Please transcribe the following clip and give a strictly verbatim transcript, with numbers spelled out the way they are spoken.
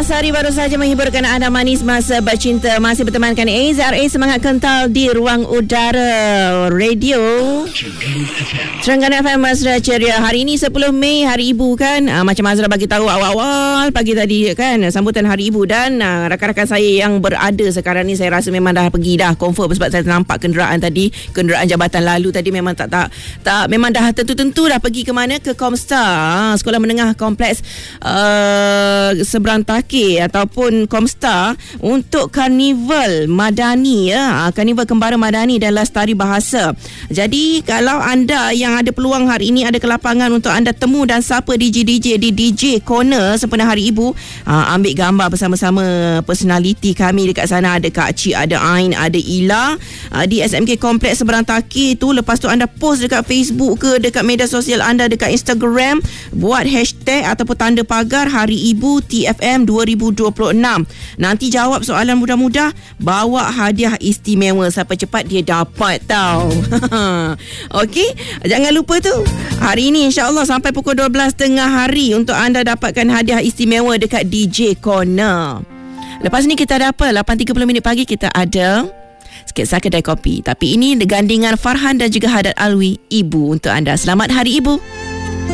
Nasari baru saja menghiburkan anda manis masa bercinta. Masih bertemankan A Z R A Semangat Kental di ruang udara radio Terengganu F M Mesra Ceria. Hari ini sepuluh Mei, Hari Ibu kan. uh, Macam Azra bagi tahu awal-awal pagi tadi kan, sambutan Hari Ibu. Dan uh, rakan-rakan saya yang berada sekarang ni, saya rasa memang dah pergi dah confirm, sebab saya nampak kenderaan tadi, kenderaan jabatan lalu tadi memang tak tak tak memang dah tentu-tentu dah pergi ke mana, ke Comstar, Sekolah Menengah Kompleks uh, Seberang Takir ataupun Comstar, untuk Karnival Madani ya, Karnival Kembara Madani dan Lestari Bahasa. Jadi kalau anda yang ada peluang hari ini, ada kelapangan untuk anda temu dan sapa D J D J di D J Corner sempena Hari Ibu, uh, ambil gambar bersama-sama personaliti kami dekat sana. Ada Kak Cik, ada Ain, ada Ila, uh, di S M K Kompleks Seberang Takir tu. Lepas tu anda post dekat Facebook ke, dekat media sosial anda, dekat Instagram, buat hashtag ataupun tanda pagar Hari Ibu T F M dua ribu dua puluh enam. Nanti jawab soalan mudah-mudah, bawa hadiah istimewa. Siapa cepat dia dapat tau. Okey, jangan lupa tu, hari ini insya-Allah sampai pukul dua belas tengah hari untuk anda dapatkan hadiah istimewa dekat D J Corner. Lepas ni kita ada apa? lapan tiga puluh minit pagi kita ada Sketsa Kedai Kopi. Tapi ini gandingan Farhan dan juga Hadat Alwi, Ibu untuk anda. Selamat Hari Ibu.